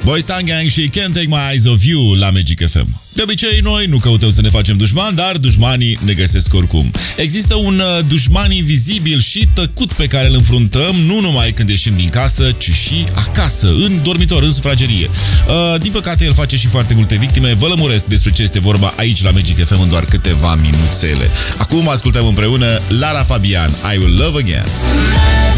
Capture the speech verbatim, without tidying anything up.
Boys Town Gang și Can't Take My Eyes Off You la Magic F M. De obicei, noi nu căutăm să ne facem dușmani, dar dușmanii ne găsesc oricum. Există un uh, dușman invizibil și tăcut pe care îl înfruntăm nu numai când ieșim din casă, ci și acasă, în dormitor, în sufragerie. Uh, din păcate, el face și foarte multe victime. Vă lămuresc despre ce este vorba aici la Magic F M în doar câteva minuțele. Acum ascultăm împreună Lara Fabian, I Will Love Again.